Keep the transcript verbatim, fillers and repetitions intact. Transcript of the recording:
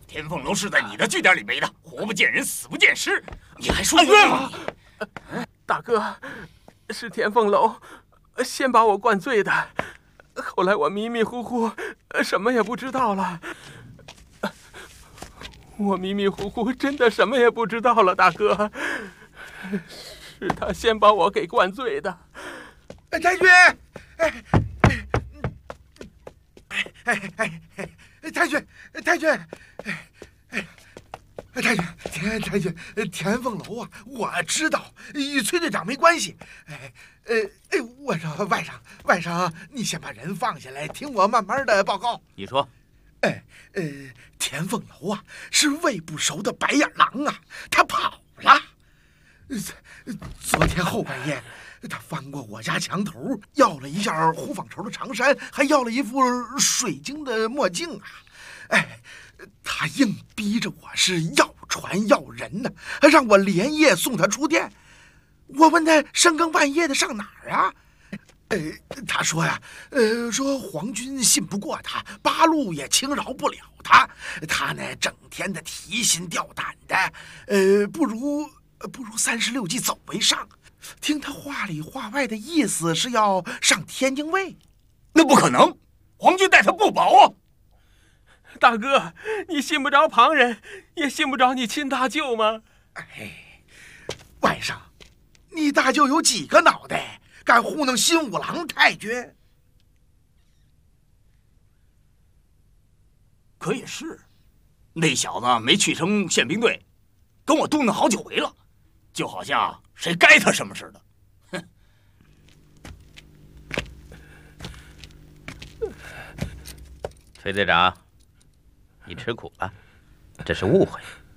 天凤楼是在你的据点里没的，活不见人，死不见尸，你还说冤吗？ 你大哥，是天凤楼先把我灌醉的，后来我迷迷糊糊，什么也不知道了。我迷迷糊糊，真的什么也不知道了，大哥。是他先把我给灌醉的。 哎，太君，哎，哎哎哎，太君，太君，哎哎，太君，田太君，田凤楼啊，我知道，与崔队长没关系。哎，呃，哎，我说外甥，外甥，你先把人放下来，听我慢慢的报告。 你说。 哎，呃，田凤楼啊，是喂不熟的白眼狼啊，他跑了。昨天后半夜，他翻过我家墙头，要了一件虎纺绸的长衫，还要了一副水晶的墨镜啊！哎，他硬逼着我是要船要人呢，让我连夜送他出店。我问他深更半夜的上哪儿啊？呃，他说呀，呃，说皇军信不过他，八路也轻饶不了他，他呢整天的提心吊胆的，呃，不如不如三十六计走为上。听他话里话外的意思是要上天津卫， 那不可能，皇军待他不薄啊！ 大哥，你信不着旁人，也信不着你亲大舅吗？ 哎，外甥，你大舅有几个脑袋？敢糊弄新五郎太君？ 可也是，那小子没去成宪兵队，跟我嘟囔好几回了，就好像谁该他什么似的。哼！ 崔队长，你吃苦了，这是误会。